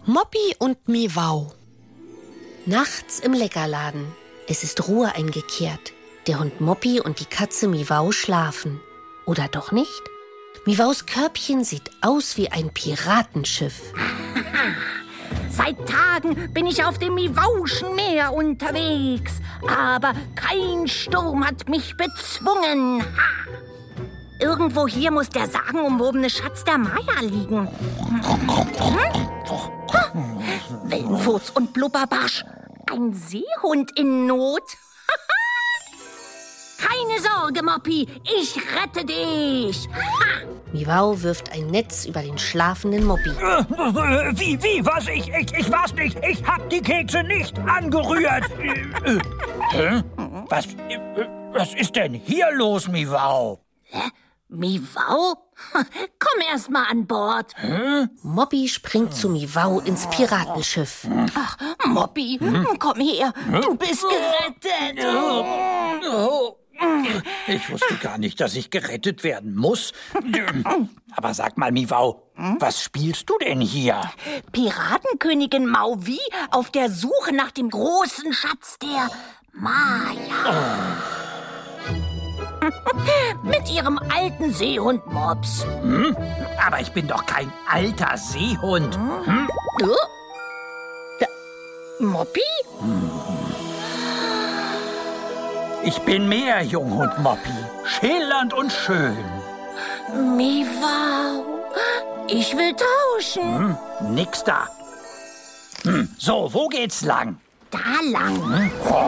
Moppy und Miwau. Nachts im Leckerladen. Es ist Ruhe eingekehrt. Der Hund Moppy und die Katze Miwau schlafen. Oder doch nicht? Miwaus Körbchen sieht aus wie ein Piratenschiff. Seit Tagen bin ich auf dem Miwauschen Meer unterwegs. Aber kein Sturm hat mich bezwungen. Ha! Irgendwo hier muss der sagenumwobene Schatz der Maya liegen. Wellenfurz und Blubberbarsch. Ein Seehund in Not. Keine Sorge, Moppy. Ich rette dich. Ha! Miwau wirft ein Netz über den schlafenden Moppy. Wie? Was? Ich war's nicht. Ich hab die Kekse nicht angerührt. Hä? Was ist denn hier los, Miwau? Hä? Miwau? Komm erst mal an Bord. Moppy springt zu Miwau ins Piratenschiff. Ach, Moppy, komm her. Du bist gerettet. Ich wusste gar nicht, dass ich gerettet werden muss. Aber sag mal, Miwau, was spielst du denn hier? Piratenkönigin Mauvi auf der Suche nach dem großen Schatz der Maya. Mit ihrem alten Seehund Mops. Aber ich bin doch kein alter Seehund. Moppy? Ich bin mehr, Junghund Moppy. Schillernd und schön. Miwau, ich will tauschen. Nix da. So, wo geht's lang? Da lang.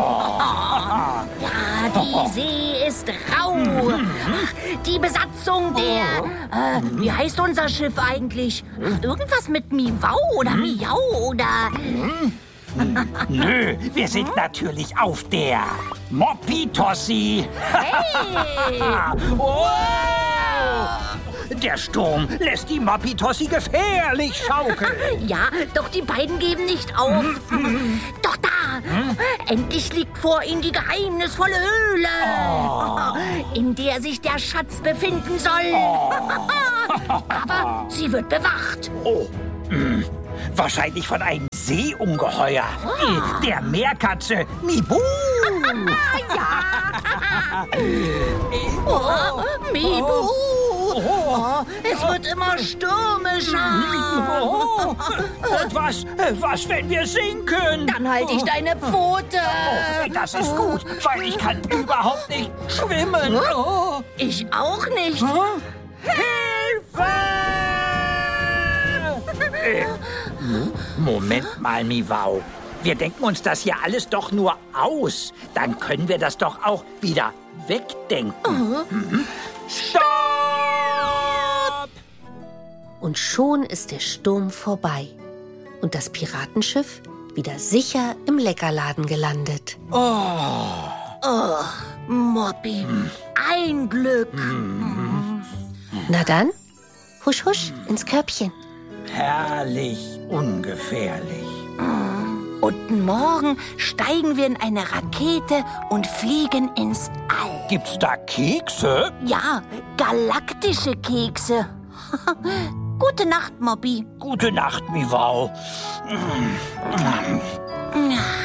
Ja, die See ist rau. Die Besatzung der... wie heißt unser Schiff eigentlich? Irgendwas mit Miwau oder Miau oder... Nö, wir sind natürlich auf der Moppy-Tossi. Hey! Oh! Der Sturm lässt die Moppy-Tossi gefährlich schaukeln. Ja, doch die beiden geben nicht auf. Doch da, endlich liegt vor ihnen die geheimnisvolle Höhle, in der sich der Schatz befinden soll. Aber sie wird bewacht. Wahrscheinlich von einem Seeungeheuer. Der Meerkatze Mibu. Mibu! Es wird immer stürmischer. Und was, wenn wir sinken? Dann halte ich deine Pfote. Das ist gut, weil ich kann überhaupt nicht schwimmen. Ich auch nicht. Hilfe! Moment mal, Miwau. Wir denken uns das hier alles doch nur aus. Dann können wir das doch auch wieder wegdenken. Stopp! Und schon ist der Sturm vorbei. Und das Piratenschiff wieder sicher im Leckerladen gelandet. Moppy, ein Glück. Na dann, husch husch ins Körbchen. Herrlich, ungefährlich. Und morgen steigen wir in eine Rakete und fliegen ins All. Gibt's da Kekse? Ja, galaktische Kekse. Gute Nacht, Moppy. Gute Nacht, Miwau.